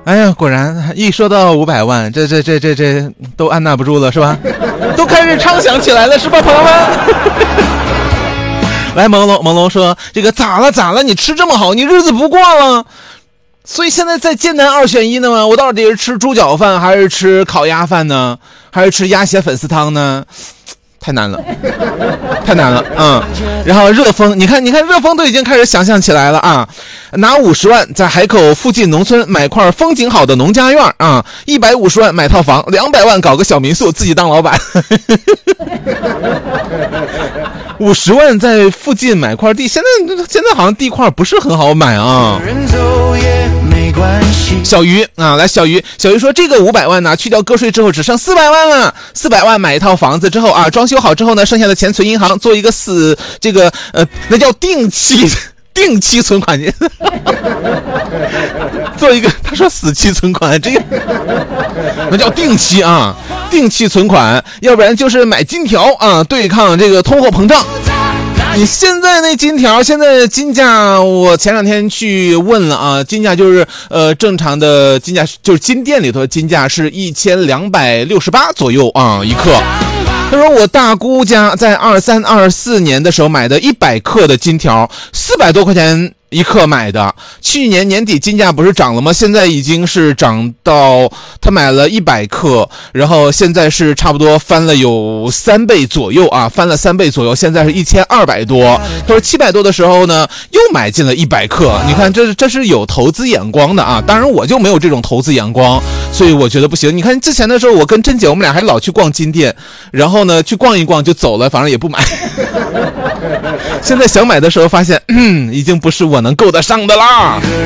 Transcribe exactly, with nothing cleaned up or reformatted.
哎呀，果然一说到五百万，这这这这这都按捺不住了，是吧？都开始畅想起来了，是吧，朋友们？来，朦胧朦胧说，这个咋了咋了？你吃这么好，你日子不过了？所以现在在艰难二选一呢吗？我到底是吃猪脚饭，还是吃烤鸭饭呢？还是吃鸭血粉丝汤呢？太难了，太难了，嗯。然后热风，你看，你看，热风都已经开始想象起来了啊！拿五十万在海口附近农村买块风景好的农家院啊，一百五十万买套房，两百万搞个小民宿，自己当老板。五十万在附近买块地，现在现在好像地块不是很好买啊。小鱼啊，来，小鱼，小鱼说这个五百万呢，去掉个税之后只剩四百万了。四百万买一套房子之后啊，装修好之后呢，剩下的钱存银行，做一个死这个呃，那叫定期定期存款，做一个他说死期存款，这个那叫定期啊，定期存款，要不然就是买金条啊，对抗这个通货膨胀。你现在那金条，现在金价，我前两天去问了啊，金价就是呃正常的金价，就是金店里头的金价是一千两百六十八左右啊一克。他说我大姑家在二三二四年的时候买的一百克的金条，四百多块钱一克买的。去年年底金价不是涨了吗？现在已经是涨到他买了一百克，然后现在是差不多翻了有三倍左右啊，翻了三倍左右，现在是一千二百多。他说七百多的时候呢，又买进了一百克。你看这这是有投资眼光的啊，当然我就没有这种投资眼光，所以我觉得不行。你看之前的时候，我跟珍姐我们俩还老去逛金店，然后呢去逛一逛就走了，反正也不买。现在想买的时候发现，嗯，已经不是我能够得上的啦。